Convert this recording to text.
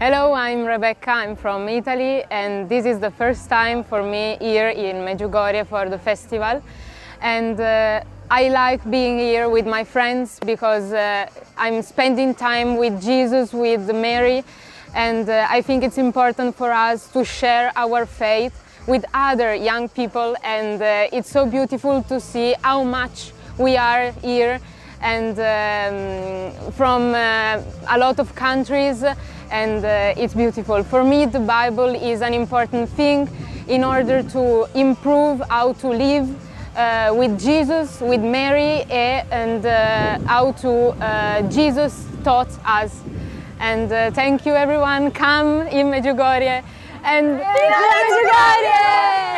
Hello, I'm Rebecca, I'm from Italy, and this is the first time for me here in Medjugorje for the festival. And I like being here with my friends because I'm spending time with Jesus, with Mary, and I think it's important for us to share our faith with other young people, and it's so beautiful to see how much we are here and from a lot of countries, and it's beautiful. For me, the Bible is an important thing in order to improve how to live with Jesus, with Mary, and how to Jesus taught us. And thank you everyone, come in Medjugorje and Medjugorje!